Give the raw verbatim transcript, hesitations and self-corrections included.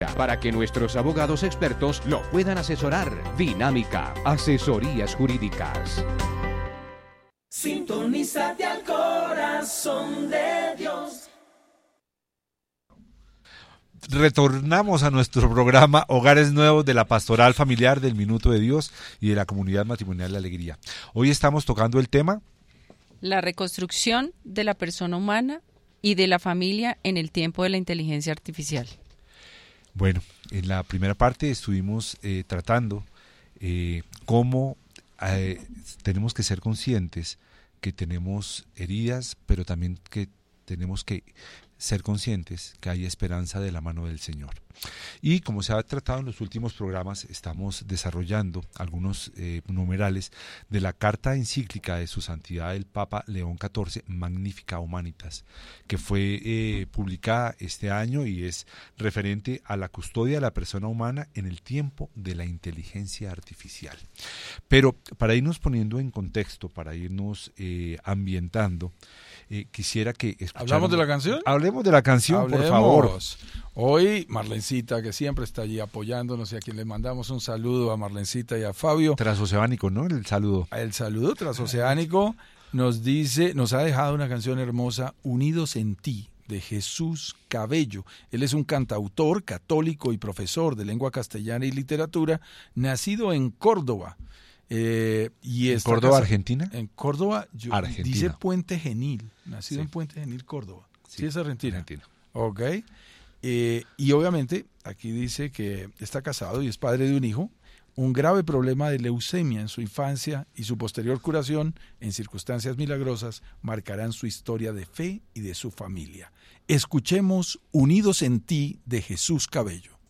para que nuestros abogados expertos lo puedan asesorar. Dinámica, asesorías jurídicas. Sintonízate al corazón de Dios. Retornamos a nuestro programa Hogares Nuevos de la Pastoral Familiar del Minuto de Dios y de la Comunidad Matrimonial La Alegría. Hoy estamos tocando el tema la reconstrucción de la persona humana y de la familia en el tiempo de la inteligencia artificial. Bueno, en la primera parte estuvimos eh, tratando eh, cómo eh, tenemos que ser conscientes que tenemos heridas, pero también que tenemos que ser conscientes que hay esperanza de la mano del Señor. Y como se ha tratado en los últimos programas, estamos desarrollando algunos eh, numerales de la carta encíclica de su santidad el Papa León catorce, Magnificat Humanitas, que fue eh, publicada este año y es referente a la custodia de la persona humana en el tiempo de la inteligencia artificial. Pero para irnos poniendo en contexto, para irnos eh, ambientando, eh, quisiera que escucháramos. ¿Hablamos de la canción? Hablemos de la canción, Hablemos. por favor. Hoy Marlencita, que siempre está allí apoyándonos y a quien le mandamos un saludo a Marlencita y a Fabio. Transoceánico, ¿no? El saludo. El saludo transoceánico nos dice, nos ha dejado una canción hermosa, Unidos en ti, de Jesús Cabello. Él es un cantautor católico y profesor de lengua castellana y literatura, nacido en Córdoba. Eh, y ¿En Córdoba, casa, Argentina? En Córdoba, yo, Argentina. dice Puente Genil, nacido Sí. en Puente Genil, Córdoba. Sí, Sí, es Argentina. Argentina. Ok. Eh, y obviamente aquí dice que está casado y es padre de un hijo, un grave problema de leucemia en su infancia y su posterior curación en circunstancias milagrosas marcarán su historia de fe y de su familia. Escuchemos Unidos en ti de Jesús Cabello.